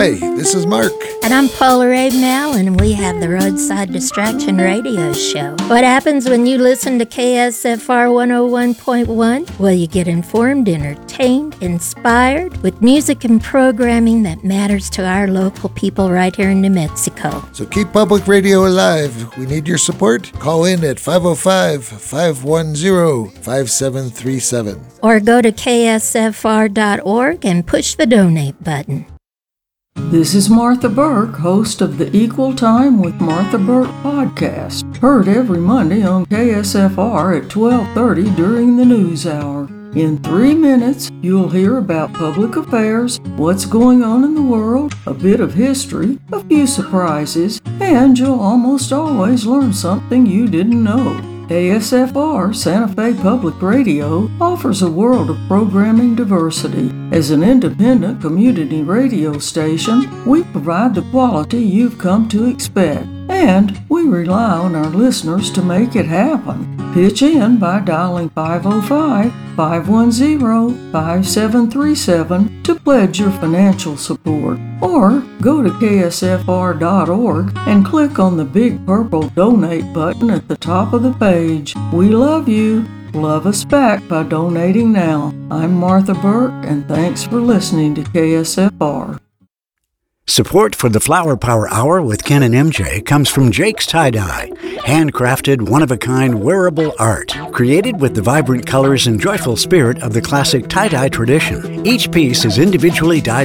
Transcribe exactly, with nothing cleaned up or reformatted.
Hi, this is Mark. And I'm Paula Ravenel, and we have the Roadside Distraction Radio Show. What happens when you listen to K S F R one oh one point one? Well, you get informed, entertained, inspired, with music and programming that matters to our local people right here in New Mexico. So keep public radio alive. We need your support. Call in at five oh five, five one zero, five seven three seven. Or go to K S F R dot org and push the donate button. This is Martha Burke, host of the Equal Time with Martha Burke podcast, heard every Monday on K S F R at twelve thirty during the news hour. In three minutes, you'll hear about public affairs, what's going on in the world, a bit of history, a few surprises, and you'll almost always learn something you didn't know. K S F R Santa Fe Public Radio offers a world of programming diversity. As an independent community radio station, we provide the quality you've come to expect, and we rely on our listeners to make it happen. Pitch in by dialing five oh five, five one zero, five seven three seven to pledge your financial support, or go to K S F R dot org and click on the big purple donate button at the top of the page. We love you. Love us back by donating now. I'm Martha Burke, and thanks for listening to K S F R. Support for the Flower Power Hour with Ken and M J comes from Jake's Tie-Dye, handcrafted, one-of-a-kind wearable art, created with the vibrant colors and joyful spirit of the classic tie-dye tradition. Each piece is individually dyed